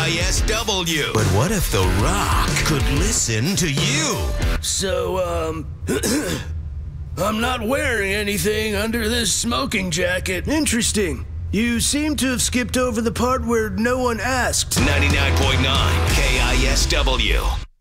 KISW. But what if The Rock could listen to you? So, I'm not wearing anything under this smoking jacket. Interesting. You seem to have skipped over the part where no one asked. 99.9 KISW.